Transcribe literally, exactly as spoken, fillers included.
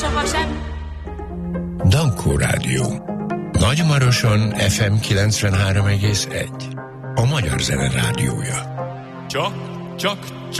sohasem. Dankó Rádió. Nagymaroson ef em kilencvenhárom egész egy. A magyar zene rádiója. Csak, csak, csak